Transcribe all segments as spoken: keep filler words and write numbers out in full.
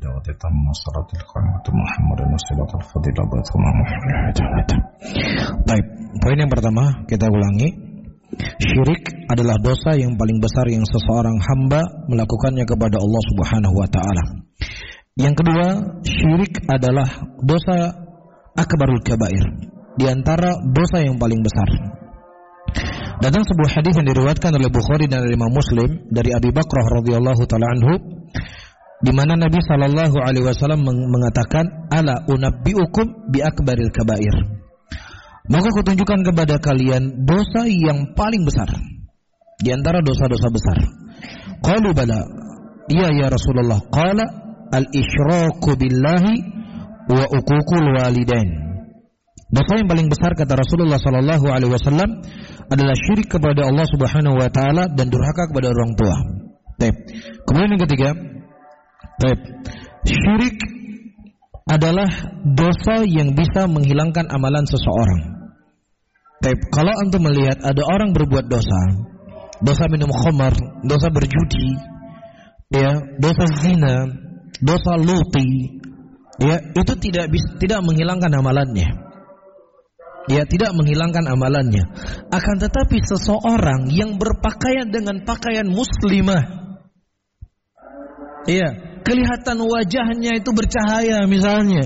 دعوة تم صلاة القائمة محمد وصلاة الفضيلة بثم محمد. Baik, poin yang pertama kita ulangi. Syirik adalah dosa yang paling besar yang seseorang hamba melakukannya kepada Allah Subhanahu wa taala. Yang kedua, syirik adalah dosa akbarul kabair, di antara dosa yang paling besar. Datang sebuah hadis yang diriwayatkan oleh Bukhari dan Imam Muslim dari Abi Bakrah radhiyallahu taala anhu, di mana Nabi sallallahu alaihi wasallam mengatakan, "Ala unabbiukum bi akbaril kabair." Maka kutunjukkan kepada kalian dosa yang paling besar di antara dosa-dosa besar. Qalu bala, iya ya Rasulullah. Qala al-isyraku billahi wa uququl walidain. Dosa yang paling besar kata Rasulullah sallallahu alaihi wasallam adalah syirik kepada Allah Subhanahu wa taala dan durhaka kepada orang tua. Baik. Kemudian yang ketiga, baik. Syirik adalah dosa yang bisa menghilangkan amalan seseorang. Baik, kalau antum melihat ada orang berbuat dosa, dosa minum khamar, dosa berjudi, ya, dosa zina, dosa luti, ya, itu tidak bisa, tidak menghilangkan amalannya. Ya, tidak menghilangkan amalannya. Akan tetapi seseorang yang berpakaian dengan pakaian muslimah, ya, kelihatan wajahnya itu bercahaya misalnya,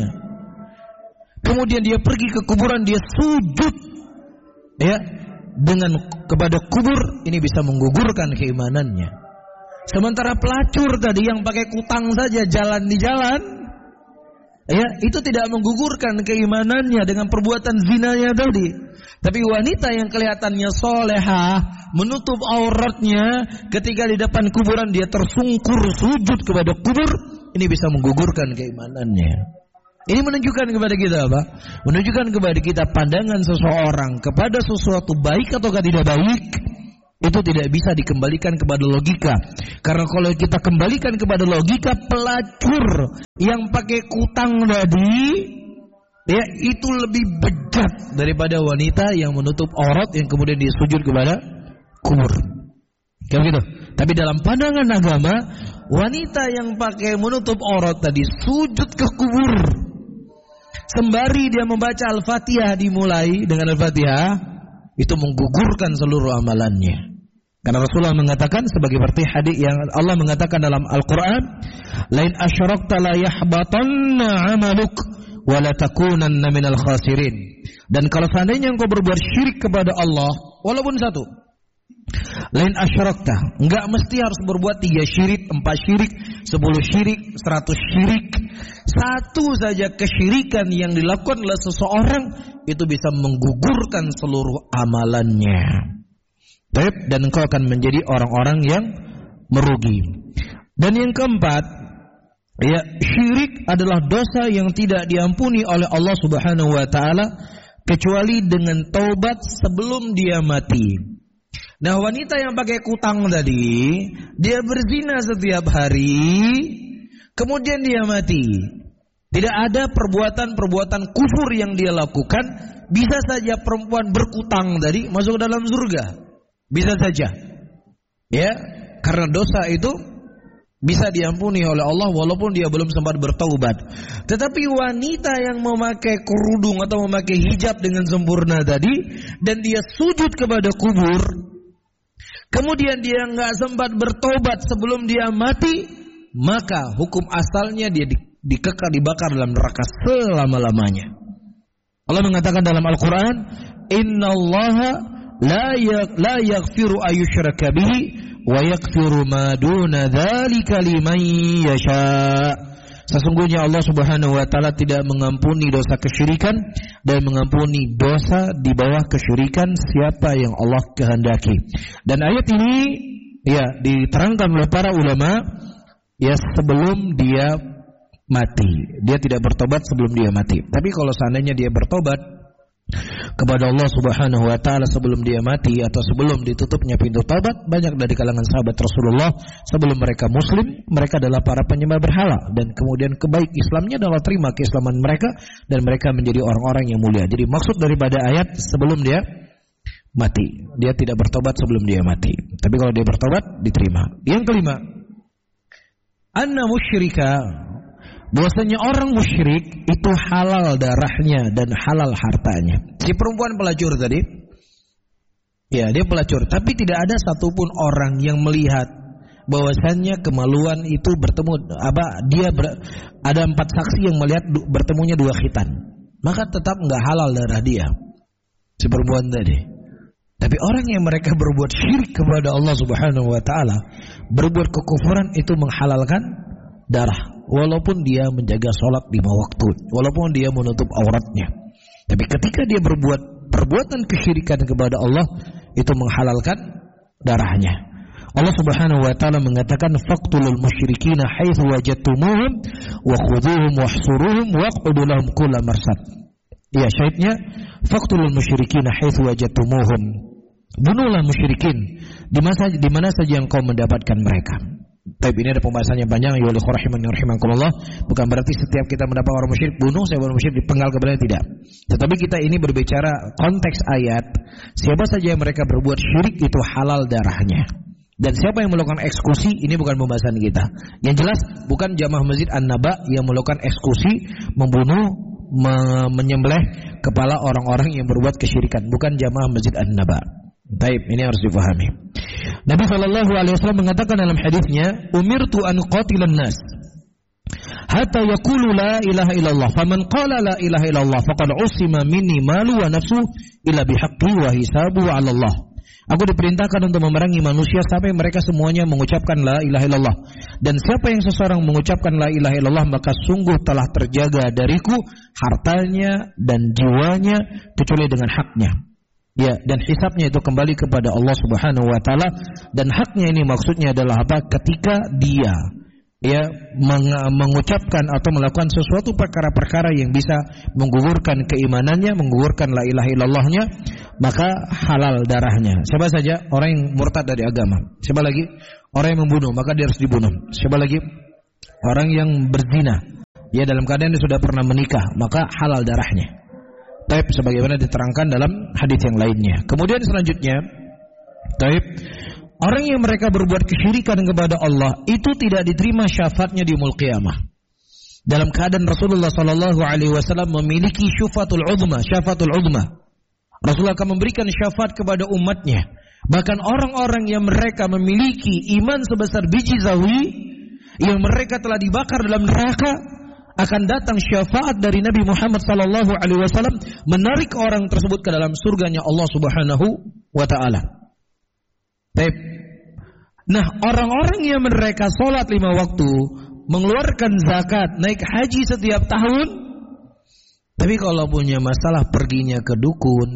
kemudian dia pergi ke kuburan, dia sujud, ya, dengan kepada kubur, ini bisa menggugurkan keimanannya. Sementara pelacur tadi yang pakai kutang saja jalan di jalan, ya, itu tidak menggugurkan keimanannya dengan perbuatan zinanya tadi. Tapi wanita yang kelihatannya solehah, menutup auratnya, ketika di depan kuburan dia tersungkur sujud kepada kubur, ini bisa menggugurkan keimanannya. Ini menunjukkan kepada kita apa? Menunjukkan kepada kita pandangan seseorang kepada sesuatu baik atau tidak baik, itu tidak bisa dikembalikan kepada logika. Karena kalau kita kembalikan kepada logika, pelacur yang pakai kutang tadi, ya, itu lebih bejat daripada wanita yang menutup aurat yang kemudian dia sujud kepada kubur. Kayak begitu. Tapi dalam pandangan agama, wanita yang pakai menutup aurat tadi sujud ke kubur, sembari dia membaca Al-Fatihah, dimulai dengan Al-Fatihah, itu menggugurkan seluruh amalannya. Karena Rasulullah mengatakan sebagai seperti hadis yang Allah mengatakan dalam Al-Qur'an, "Lain asyrakta la yahbatanna 'amaluk wa la takunanna minal khasirin." Dan kalau seandainya engkau berbuat syirik kepada Allah, walaupun satu, lain asyrakta, enggak mesti harus berbuat tiga syirik, empat syirik, sepuluh syirik, seratus syirik. Satu saja kesyirikan yang dilakukan oleh seseorang itu bisa menggugurkan seluruh amalannya. Dan engkau akan menjadi orang-orang yang merugi. Dan yang keempat, ya, syirik adalah dosa yang tidak diampuni oleh Allah Subhanahu wa taala kecuali dengan taubat sebelum dia mati. Nah, wanita yang pakai kutang tadi, dia berzina setiap hari, kemudian dia mati. Tidak ada perbuatan-perbuatan kufur yang dia lakukan. Bisa saja perempuan berkutang tadi masuk dalam surga. Bisa saja, ya, karena dosa itu bisa diampuni oleh Allah walaupun dia belum sempat bertaubat. Tetapi wanita yang memakai kerudung atau memakai hijab dengan sempurna tadi, dan dia sujud kepada kubur, kemudian dia nggak sempat bertobat sebelum dia mati, maka hukum asalnya dia di, dikekal dibakar dalam neraka selama-lamanya. Allah mengatakan dalam Al-Quran, Innallaha la la yaghfiru ayyushraka bihi wa yaghfiru ma duna dzalika liman yasha. Sesungguhnya Allah Subhanahu wa taala tidak mengampuni dosa kesyirikan dan mengampuni dosa di bawah kesyirikan siapa yang Allah kehendaki. Dan ayat ini, ya, diterangkan oleh para ulama, ya, sebelum dia mati. Dia tidak bertobat sebelum dia mati. Tapi kalau seandainya dia bertobat kepada Allah Subhanahu wa taala sebelum dia mati atau sebelum ditutupnya pintu taubat, banyak dari kalangan sahabat Rasulullah sebelum mereka muslim, mereka adalah para penyembah berhala, dan kemudian kebaik Islamnya adalah terima keislaman mereka dan mereka menjadi orang-orang yang mulia. Jadi maksud daripada ayat sebelum dia mati, dia tidak bertobat sebelum dia mati. Tapi kalau dia bertobat diterima. Yang kelima, anna musyrika bahwasanya orang musyrik itu halal darahnya dan halal hartanya. Si perempuan pelacur tadi, ya dia pelacur, tapi tidak ada satupun orang yang melihat bahwasannya kemaluan itu bertemu apa dia ber, ada empat saksi yang melihat du, bertemunya dua khitan, maka tetap nggak halal darah dia si perempuan tadi. Tapi orang yang mereka berbuat syirik kepada Allah Subhanahu wa taala, berbuat kekufuran, itu menghalalkan darah walaupun dia menjaga sholat lima waktu, walaupun dia menutup auratnya. Tapi ketika dia berbuat perbuatan kesyirikan kepada Allah, itu menghalalkan darahnya. Allah Subhanahu wa taala mengatakan faqtulul musyrikina haitsu wajadtumuhum wa khudhuhum wahsuruhum waq'udu lahum kulla marsad. Ya, syahidnya faqtulul musyrikina haitsu wajadtumuhum. Bunuhlah musyrikin di masa di mana saja engkau mendapatkan mereka. Tapi ini ada pembahasannya panjang, ya Allah rahimani rahimakumullah. Bukan berarti setiap kita mendapat orang musyrik bunuh, saya orang musyrik dipenggal kepadanya, tidak. Tetapi kita ini berbicara konteks ayat. Siapa saja yang mereka berbuat syirik itu halal darahnya. Dan siapa yang melakukan eksekusi, ini bukan pembahasan kita. Yang jelas bukan jamaah Masjid An-Naba yang melakukan eksekusi, membunuh, me- menyembelih kepala orang-orang yang berbuat kesyirikan. Bukan jamaah Masjid An-Naba. Baik, ini harus dipahami. Nabi Shallallahu Alaihi Wasallam mengatakan dalam hadisnya, "Umirtu an qatilan nas, hatta yaqulu la ilaha illallah. Faman qala la ilaha illallah, faqad usima minni malu wa nafsu illa bihaqqi wa hisabu 'ala Allah." Aku diperintahkan untuk memerangi manusia sampai mereka semuanya mengucapkan la ilaha illallah. Dan siapa yang seseorang mengucapkan la ilaha illallah, maka sungguh telah terjaga dariku hartanya dan jiwanya kecuali dengan haknya. Ya, dan hisabnya itu kembali kepada Allah Subhanahu wa taala. Dan haknya ini maksudnya adalah apa? Ketika dia ya meng- mengucapkan atau melakukan sesuatu perkara-perkara yang bisa menggugurkan keimanannya, menggugurkan la ilaha illallahnya, maka halal darahnya. Siapa saja orang yang murtad dari agama. Siapa lagi? Orang yang membunuh, maka dia harus dibunuh. Siapa lagi? Orang yang berzina, ya dalam keadaan dia sudah pernah menikah, maka halal darahnya. Taib sebagaimana diterangkan dalam hadis yang lainnya. Kemudian selanjutnya, taib orang yang mereka berbuat kesyirikan kepada Allah itu tidak diterima syafaatnya di yaumul qiyamah. Dalam keadaan Rasulullah sallallahu alaihi wasallam memiliki syafaatul uzma, syafaatul uzma. Rasulullah akan memberikan syafaat kepada umatnya. Bahkan orang-orang yang mereka memiliki iman sebesar biji zawi yang mereka telah dibakar dalam neraka, akan datang syafaat dari Nabi Muhammad sallallahu alaihi wasallam menarik orang tersebut ke dalam surganya Allah Subhanahu wa taala. Baik. Nah, orang-orang yang mereka salat lima waktu, mengeluarkan zakat, naik haji setiap tahun, tapi kalau punya masalah perginya ke dukun,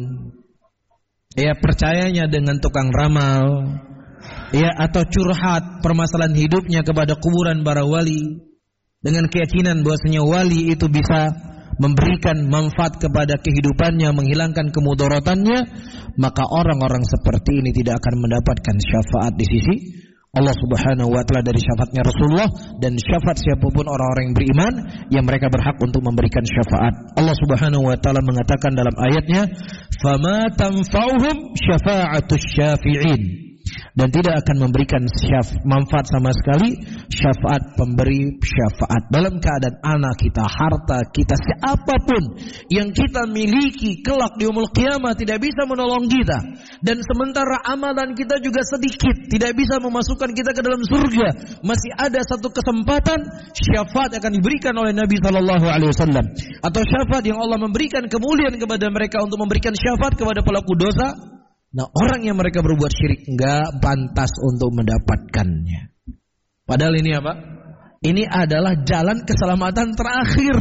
ya percayanya dengan tukang ramal, ya atau curhat permasalahan hidupnya kepada kuburan para wali, dengan keyakinan bahwasanya wali itu bisa memberikan manfaat kepada kehidupannya, menghilangkan kemudaratannya, maka orang-orang seperti ini tidak akan mendapatkan syafaat di sisi Allah Subhanahu wa taala dari syafaatnya Rasulullah dan syafaat siapapun orang-orang yang beriman yang mereka berhak untuk memberikan syafaat. Allah Subhanahu wa taala mengatakan dalam ayatnya, "Fama tanfa'uhum syafa'atus syafi'in." Dan tidak akan memberikan syaf, manfaat sama sekali syafaat pemberi syafaat. Dalam keadaan anak kita, harta kita, siapapun yang kita miliki kelak di yaumul qiyamah tidak bisa menolong kita. Dan sementara amalan kita juga sedikit, tidak bisa memasukkan kita ke dalam surga. Masih ada satu kesempatan syafaat akan diberikan oleh Nabi sallallahu alaihi wasallam, atau syafaat yang Allah memberikan kemuliaan kepada mereka untuk memberikan syafaat kepada pelaku dosa. Nah, orang yang mereka berbuat syirik enggak pantas untuk mendapatkannya. Padahal ini apa? Ini adalah jalan keselamatan terakhir.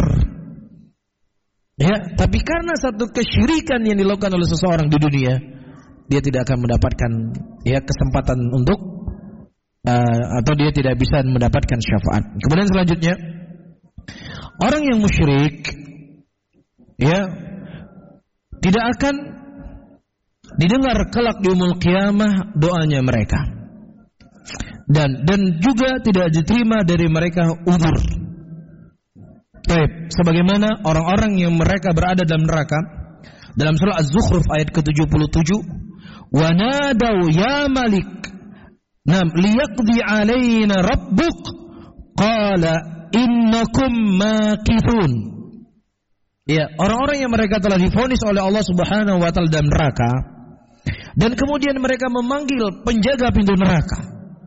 Ya, tapi karena satu kesyirikan yang dilakukan oleh seseorang di dunia, dia tidak akan mendapatkan ya kesempatan untuk uh, atau dia tidak bisa mendapatkan syafaat. Kemudian selanjutnya, orang yang musyrik ya tidak akan didengar kelak di yaumul qiyamah doanya mereka, dan dan juga tidak diterima dari mereka uzur. Baik, sebagaimana orang-orang yang mereka berada dalam neraka dalam surah Az-Zukhruf ayat ke tujuh puluh tujuh, wa nadau ya malik nam liyaqdi alaina rabbuk qala innakum makithun. Ya, orang-orang yang mereka telah divonis oleh Allah Subhanahu wa taala dalam neraka, dan kemudian mereka memanggil penjaga pintu neraka.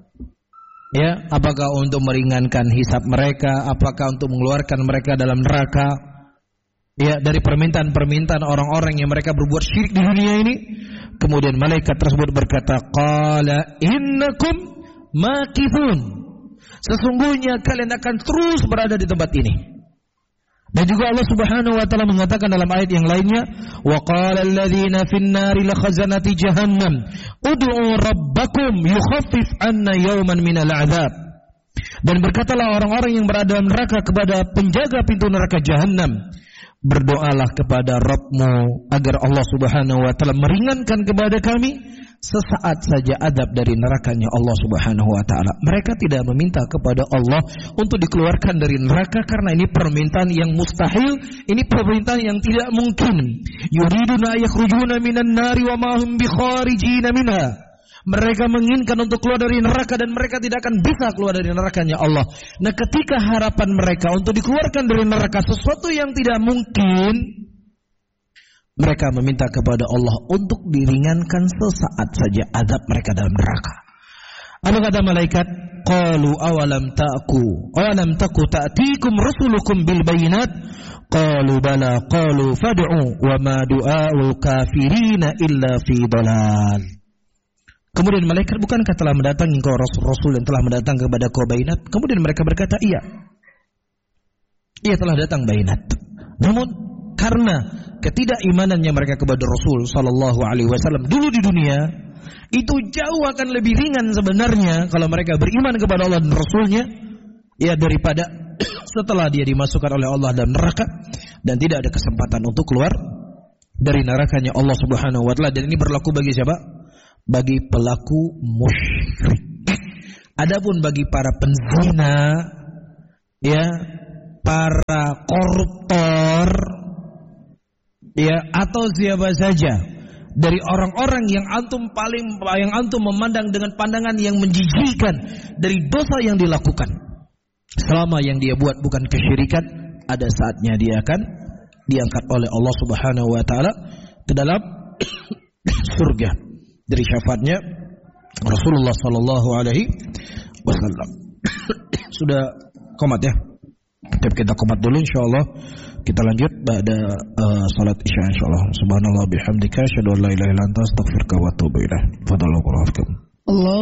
Ya, apakah untuk meringankan hisab mereka, apakah untuk mengeluarkan mereka dalam neraka? Ya, dari permintaan-permintaan orang-orang yang mereka berbuat syirik di dunia ini. Kemudian malaikat tersebut berkata, qala innakum makithun. Sesungguhnya kalian akan terus berada di tempat ini. Dan juga Allah Subhanahu wa taala mengatakan dalam ayat yang lainnya, wa qala alladziina fin naari la khazanati jahannam ud'u rabbakum yukhaffif 'anna yawman minal 'adzab. Dan berkatalah orang-orang yang berada dalam neraka kepada penjaga pintu neraka Jahannam, berdoalah kepada Rabbmu agar Allah Subhanahu wa taala meringankan kepada kami sesaat saja adab dari nerakanya Allah Subhanahu wa taala. Mereka tidak meminta kepada Allah untuk dikeluarkan dari neraka karena ini permintaan yang mustahil, ini permintaan yang tidak mungkin. Yuriduna yakhrujuna minan nari wa ma hum bikharijina minha. Mereka menginginkan untuk keluar dari neraka dan mereka tidak akan bisa keluar dari nerakanya Allah. Nah, ketika harapan mereka untuk dikeluarkan dari neraka sesuatu yang tidak mungkin, mereka meminta kepada Allah untuk diringankan sesaat saja azab mereka dalam neraka. Apa kata malaikat? Qalu awalam ta'ku awalam taku ta'tikum rusulukum bil bayinat? Qalu bala qalu fad'u wa ma du'aul kafirina illa fi dalal. Kemudian malaikat, bukankah telah mendatangi engkau rasul-rasul yang telah mendatang kepada kau bayinat? Kemudian mereka berkata, iya. Ia telah datang bayinat. Namun karena ketidakimanannya mereka kepada Rasul sallallahu alaihi wasallam dulu di dunia, itu jauh akan lebih ringan sebenarnya kalau mereka beriman kepada Allah dan Rasulnya, ya, daripada setelah dia dimasukkan oleh Allah dalam neraka dan tidak ada kesempatan untuk keluar dari nerakanya Allah Subhanahu wa taala. Dan ini berlaku bagi siapa? Bagi pelaku musyrik. Adapun bagi para penzina, ya, para koruptor, ya, atau siapa saja dari orang-orang yang antum paling yang antum memandang dengan pandangan yang menjijikkan dari dosa yang dilakukan, selama yang dia buat bukan kesyirikan, ada saatnya dia akan diangkat oleh Allah Subhanahu wa taala ke dalam surga dari syafaatnya Rasulullah sallallahu alaihi wasallam. Sudah komat ya? Kita komat dulu, insyaallah kita lanjut pada uh, salat isya insyaallah. Subhanallah bihamdika asyhadu an la ilaha illa anta astaghfiruka wa atubu ilaik. Fadallahu Allah.